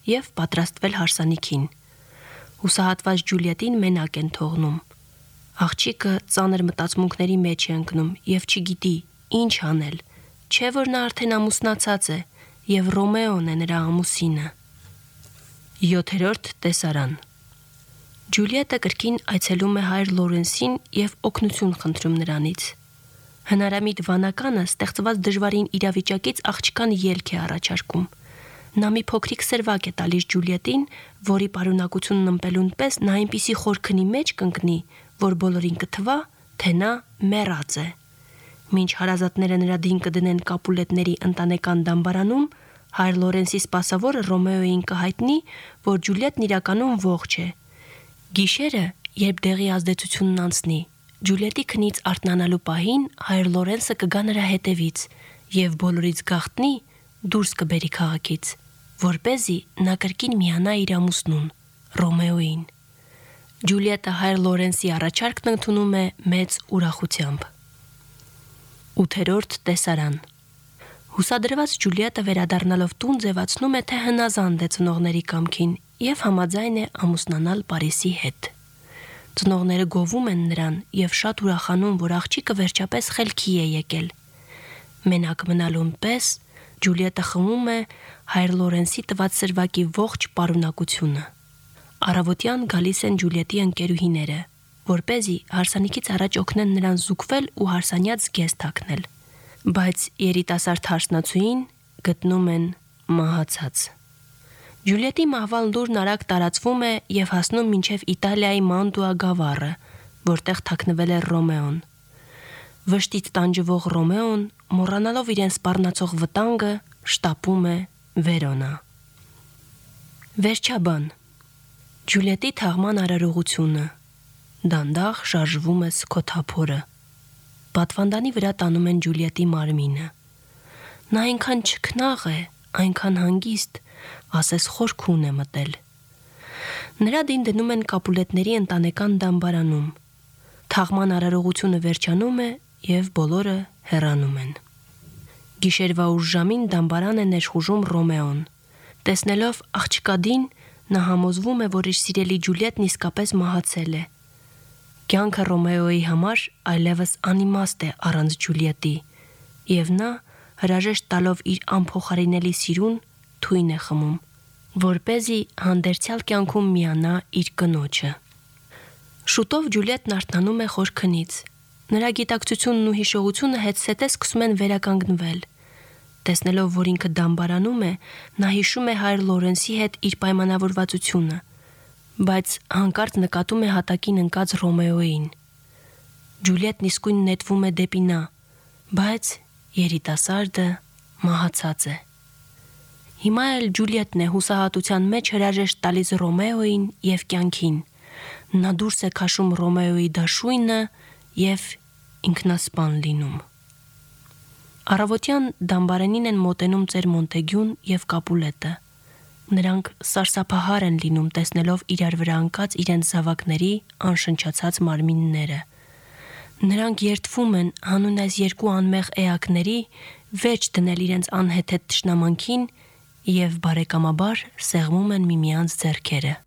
և պատրաստվել հարսանիքին։ Հուսահատված Ջուլիետին մենակ են թողնում։ Աղջիկը ծանր մտածմունքների մեջ է ընկնում և չգիտի ինչ անել, չէ որ նա արդեն ամուսնացած է և Ռոմեոն է նրա ամուսինը։ 7-րդ տեսարան։ Ջուլիետը կրկին այցելում է հայր Լորենսին և օգնություն խնդրում նրանից։ Հնարամիտ վանականը ստեղծված դժվարին իրավիճակից աղջկան ելք է առաջարկում։ Նա մի փոքրիկ սրվակ է տալիս Ջուլիետին, որի պարունակությունն ըմպելուն պես նա այնպիսի խորքնի մեջ կընկնի, որ բոլորին կթվա, թե նա մեռած է։ Մինչ հարազատները նրա դին կդնեն Կապուլետների ընտանեկան դամբարանում, հայր Լորենսի սպասավորը Ռոմեոյին կհայտնի, որ Ջուլիետն իրականում ողջ է։ Գիշերը, երբ դեղի ազդեցությունն անցնի, Ջուլիետի քնից արթնանալու պահին հայր Լորենսը կգա նրա հետևից և բոլորից գաղտնի դուրս կբերի քաղաքից, որպեսզի նա կրկին միանա իր ամուսնուն, Ռոմեոյին։ Ջուլիետը հայր Լորենսի առաջարկն ընդունում է մեծ ուրախությամբ։ 8-րդ տեսարան։ Հուսադրված Ջուլիետը վերադառնալով տուն ձևացնում է, թե հնազանդ է ծնողների կամքին և համաձայն է ամուսնանալ Պարիսի հետ։ Ծնողները գովում են նրան և շատ ուրախանում, որ աղջիկը վերջապես խելքի է եկել։ Մենակ մնալուն պես Ջուլիետը խմում է հայր Լորենսի տված սրվակի ողջ պարունակությունը։ Առավոտյան գալիս են Ջուլիետի ընկերուհիները, որպեսզի հարսանիքից առաջ օգնեն նրան զուգվել ու հարսանյաց գեզ թաքնել, բայց երիտասարդ հարսնացուին գտնում են մահացած։ Ջուլիետի մահվան լուրն արագ տարածվում է և հասնում մինչև Իտալիայի Մանտուա գավառը, որտեղ թաքնվել է Ռոմեոն։ Վշտից տանջվող Ռոմեոն, մոռանալով իրեն սպառնացող վտանգը, շտապում է Վերոնա։ Վերջաբան։ Ջուլիետի թաղման արարողությունը։ Դանդաղ շարժվում է սկոթափորը։ Պատվանդանի վրա տանում են Ջուլիետի մարմինը։ Նա այնքան չքնաղ է, այնքան հանգիստ, ասես խորքուն է մտել։ Նրա դին դնում են Կապուլետների ընտանեկան դամբարանում։ Թաղման արարողությունը վերջանում է և բոլորը հեռանում են։ Գիշերվա ուշ ժամին դամբարան է ներխուժում Ռոմեոն։ Տեսնելով աղջկա դին, նա համոզվում է, որ իր սիրելի Ջուլիետն իսկապես մահացել է։ Կյանքը Ռոմեոյի համար այլևս անիմաստ է առանց Ջուլիետի, և նա, հրաժեշտ տալով իր անփոխարինելի սիրուն, թույն է խմում, որպեսզի հանդերձյալ կյանքում միանա իր կնոջը։ Շուտով Ջուլիետն արթնանում է խոր քնից։ Նրա գիտակցությունն ու հիշողությունը հետզհետե սկսում են վերականգնվել։ Տեսնելով, որ ինքը դամբարանում է, նա հիշում է հայր Լորենսի հետ իր պայմանավորվածությունը, բայց հանկարծ նկատում է հատակին ընկած Ռոմեոյին։ Ջուլիետն իսկույն նետվում է դեպի նա, բայց երիտասարդը մահացած է։ Հիմա էլ Ջուլիետն է հուսահատության մեջ հրաժեշտ տալիս Ռոմեոյին և կյանքին։ Նա դուրս է քաշում Ռոմեոյի դաշույնը և ինքնասպան լինում։ Առավոտյան դամբարանին են մոտենում ծեր Մոնտեգյուն և Կապուլետը։ Նրանք սարսափահար են լինում, տեսնելով իրար վրա ընկած իրենց զավակների անշնչացած մարմինները։ Նրանք երդվում են հանուն այս երկու անմեղ էակների վերջ դնել իրենց անհեթեթ թշնամանքին և բարեկամաբար սեղմում են միմյանց ձեռքերը։